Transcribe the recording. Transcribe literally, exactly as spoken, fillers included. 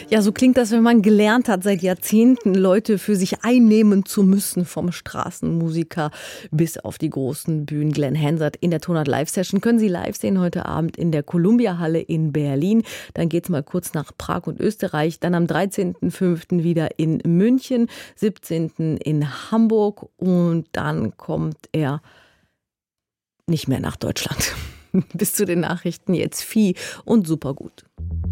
Ja, so klingt das, wenn man gelernt hat, seit Jahrzehnten Leute für sich einnehmen zu müssen, vom Straßenmusiker bis auf die großen Bühnen. Glenn Hansard in der Tonart Live-Session können Sie live sehen heute Abend in der Columbia-Halle in Berlin. Dann geht's mal kurz nach Prag und Österreich. Dann am dreizehnten fünften wieder in München, siebzehnten in Hamburg und dann kommt er nicht mehr nach Deutschland. Bis zu den Nachrichten jetzt Vieh und Supergut.